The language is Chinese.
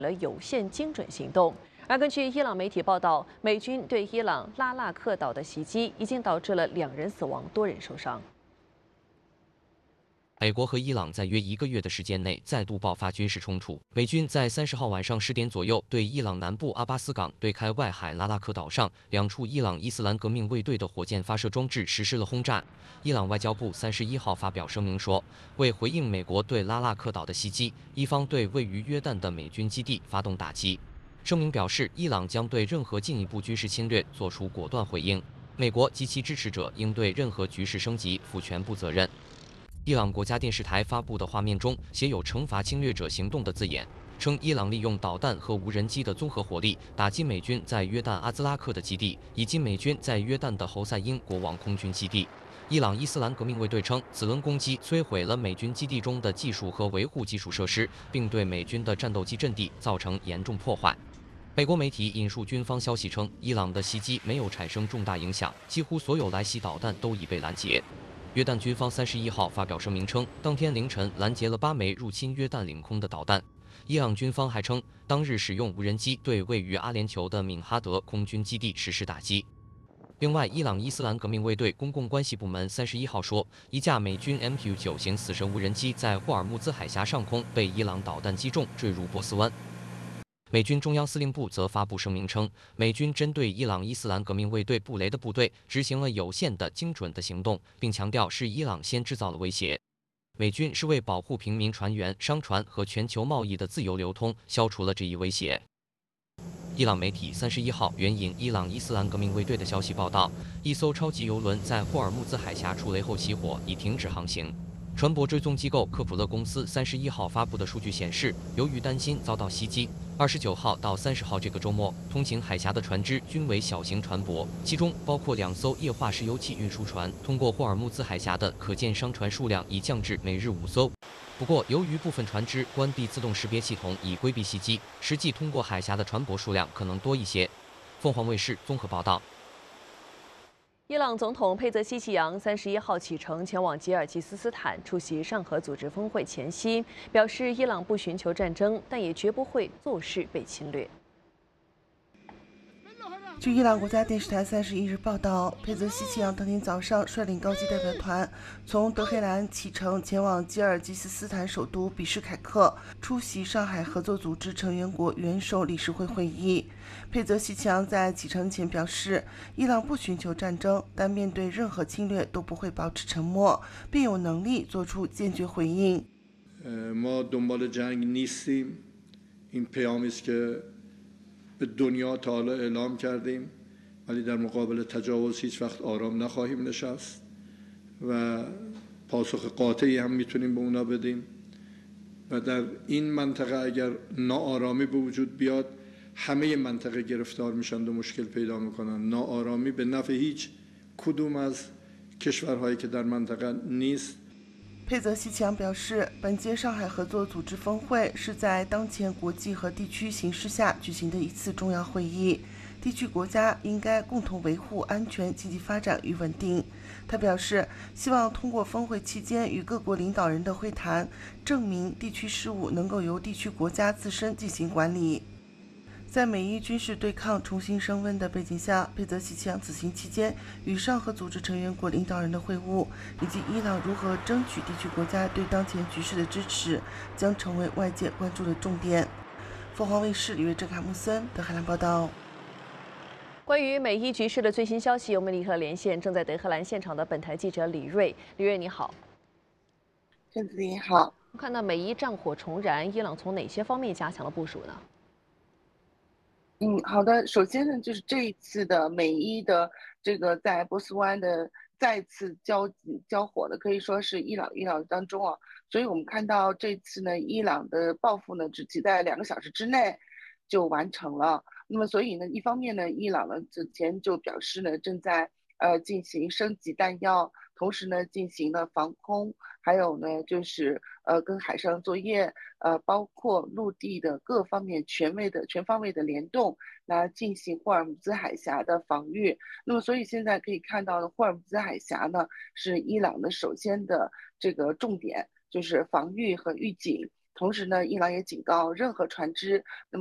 了有限精准行动。而根据伊朗媒体报道，美军对伊朗拉纳克岛的袭击已经导致了2人死亡，多人受伤。 美国和伊朗在约1个月的时间内再度爆发军事冲突。美军在30号晚上10点左右对伊朗南部阿巴斯港对开外海拉纳克岛上2处伊朗伊斯兰革命卫队的火箭发射装置实施了轰炸。伊朗外交部31号发表声明说，为回应美国对拉纳克岛的袭击，伊方对位于约旦的美军基地发动打击。声明表示，伊朗将对任何进一步军事侵略作出果断回应，美国及其支持者应对任何局势升级负全部责任。 伊朗国家电视台发布的画面中写有“惩罚侵略者行动”的字眼，称伊朗利用导弹和无人机的综合火力打击美军在约旦阿兹拉克的基地，以及美军在约旦的侯赛因国王空军基地。伊朗伊斯兰革命卫队称，此轮攻击摧毁了美军基地中的技术和维护基础设施，并对美军的战斗机阵地造成严重破坏。 美国媒体引述军方消息称，伊朗的袭击没有产生重大影响，几乎所有来袭导弹都已被拦截。约旦军方31号发表声明称，当天凌晨拦截了8枚入侵约旦领空的导弹。伊朗军方还称，当日使用无人机对位于阿联酋的敏哈德空军基地实施打击。另外，伊朗伊斯兰革命卫队公共关系部门31号说，一架美军 MQ-9型死神无人机在霍尔木兹海峡上空被伊朗导弹击中，坠入波斯湾。 美军中央司令部则发布声明称，美军针对伊朗伊斯兰革命卫队布雷的部队执行了有限的、精准的行动，并强调是伊朗先制造了威胁。美军是为保护平民船员、商船和全球贸易的自由流通，消除了这一威胁。伊朗媒体31号援引伊朗伊斯兰革命卫队的消息报道，一艘超级油轮在霍尔木兹海峡触雷后起火，已停止航行。 船舶追踪机构科普勒公司31号发布的数据显示，由于担心遭到袭击，29号到30号这个周末，通行海峡的船只均为小型船舶，其中包括2艘液化石油气运输船。通过霍尔木兹海峡的可见商船数量已降至每日5艘。不过，由于部分船只关闭自动识别系统以规避袭击，实际通过海峡的船舶数量可能多一些。凤凰卫视综合报道。 伊朗总统佩泽西奇扬31号启程前往吉尔吉斯斯坦出席上合组织峰会前夕，表示伊朗不寻求战争，但也绝不会坐视被侵略。 据伊朗国家电视台31日报道，佩泽西奇扬当天早上率领高级代表团从德黑兰启程前往吉尔吉斯斯坦首都比什凯克，出席上海合作组织成员国元首理事会会议。佩泽西奇扬在启程前表示，伊朗不寻求战争，但面对任何侵略都不会保持沉默，并有能力做出坚决回应。 ما دنبال جنگ نیستیم. این پیامی است که به دنیا تا حالا اعلام کردیم ولی در مقابل تجاوز هیچ وقت آرام نخواهیم نشست و پاسخ قاطعی هم میتونیم به اونا بدیم و در این منطقه اگر ناآرامی به وجود بیاد همه منطقه گرفتار میشن و مشکل پیدا میکنن. ناآرامی به نفع هیچ کدوم از کشورهایی که در منطقه نیست. 佩泽西奇扬表示，本届上海合作组织峰会是在当前国际和地区形势下举行的一次重要会议，地区国家应该共同维护安全、经济发展与稳定。他表示，希望通过峰会期间与各国领导人的会谈，证明地区事务能够由地区国家自身进行管理。 在美伊军事对抗重新升温的背景下，佩泽西奇扬此行期间与上合组织成员国领导人的会晤，以及伊朗如何争取地区国家对当前局势的支持，将成为外界关注的重点。凤凰卫视李月、郑凯木森德黑兰报道。 关于美伊局势的最新消息，我们立刻连线正在德黑兰现场的本台记者李锐。李锐，你好。 郑子你好。 看到美伊战火重燃，伊朗从哪些方面加强了部署呢？ 好的。首先呢，就是这一次的美伊的这个在波斯湾的再次交火的，可以说是伊朗当中啊，所以我们看到这次呢，伊朗的报复呢，只在2个小时之内就完成了。那么，所以呢，一方面呢，伊朗呢之前就表示呢，正在进行升级弹药，同时呢，进行了防空，还有呢，就是跟海上作业，包括陆地的各方面全方位的联动，来进行霍尔木兹海峡的防御。那么，所以现在可以看到呢，霍尔木兹海峡呢是伊朗的首先的这个重点，就是防御和预警。 同时呢，伊朗也警告任何船只，那么